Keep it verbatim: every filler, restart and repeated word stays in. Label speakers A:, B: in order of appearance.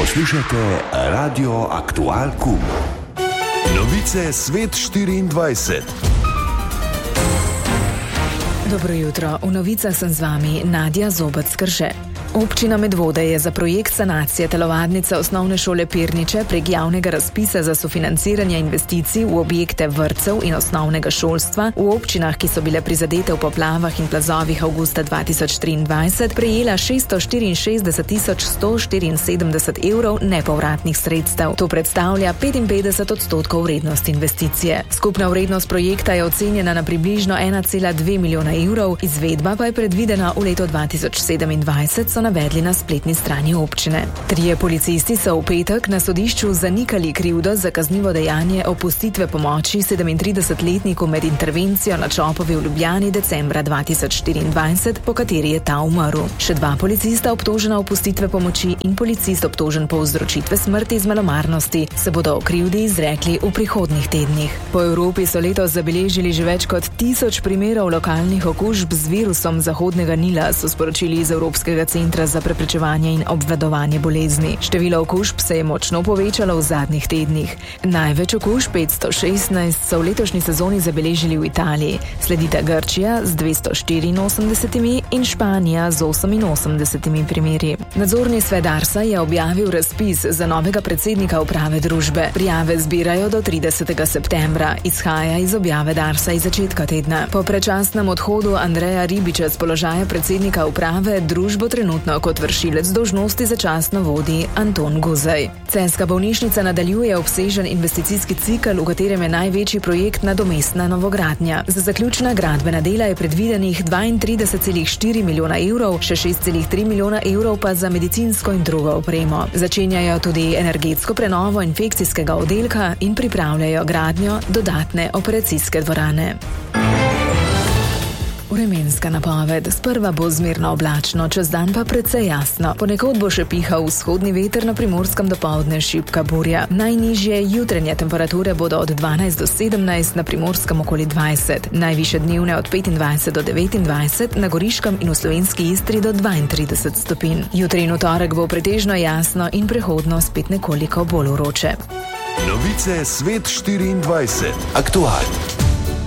A: Poslušate Radio Aktual Kum. Novice Svet štiriindvajset.
B: Dobro jutro, v novicah sem z vami Nadja Zobec-Krše. Občina Medvode je za projekt sanacije telovadnice osnovne šole Pirniče prek javnega razpisa za sofinanciranje investicij v objekte vrtcev in osnovnega šolstva v občinah, ki so bile prizadete v poplavah in plazovih avgusta dva tisoč triindvajset, prejela šeststo štiriinšestdeset tisoč sto štiriinsedemdeset evrov nepovratnih sredstev. To predstavlja petinpetdeset odstotkov vrednosti investicije. Skupna vrednost projekta je ocenjena na približno ena cela dve milijona evrov, izvedba pa je predvidena v letu dva tisoč sedemindvajset, so navedli na spletni strani občine. Trije policisti so v petek na sodišču zanikali krivdo za kaznivo dejanje opustitve pomoči sedemintridesetletniku med intervencijo na Čopovi v Ljubljani decembra dva tisoč štiriindvajset, po kateri je ta umrl. Še dva policista obtožena opustitve pomoči in policist obtožen povzročitve smrti iz malomarnosti se bodo o krivdi izrekli v prihodnjih tednih. Po Evropi so letos zabeležili že več kot tisoč primerov lokalnih okužb z virusom Zahodnega Nila, so sporočili iz Evropskega centra za preprečevanje in obvladovanje bolezni. Število okužb se je močno povečalo v zadnjih tednih. Največ okužb, petsto šestnajst, so v letošnji sezoni zabeležili v Italiji. Sledita Grčija z dvesto štiriinosemdesetimi in Španija z oseminosemdesetimi primeri. Nadzorni svet Darsa je objavil razpis za novega predsednika uprave družbe. Prijave zbirajo do tridesetega septembra. Izhaja iz objave Darsa iz začetka tedna. Po predčasnem odhodu Andreja Ribiča z položaja predsednika uprave družbo trenutno kot vršilec dolžnosti začasno vodi Anton Guzej. Celjska bolnišnica nadaljuje obsežen investicijski cikel, v katerem je največji projekt nadomestna novogradnja. Za zaključna gradbena dela je predvidenih dvaintrideset celih štiri milijona evrov, še šest celih tri milijona evrov pa za medicinsko in drugo opremo. Začenjajo tudi energetsko prenovo infekcijskega oddelka in pripravljajo gradnjo dodatne operacijske dvorane. Vremenska napoved. Sprva bo zmerno oblačno, čez dan pa precej jasno. Ponekod bo še pihal vzhodni veter, na Primorskem dopoldne šibka burja. Najnižje jutranje temperature bodo od dvanajst do sedemnajst, na Primorskem okoli dvajset. Najvišje dnevne od petindvajset do devetindvajset, na Goriškem in v Slovenski Istri do dvaintrideset stopinj. Jutri in v torek bo pretežno jasno in prehodno spet nekoliko bolj vroče.
A: Novice Svet štiriindvajset. Aktualno.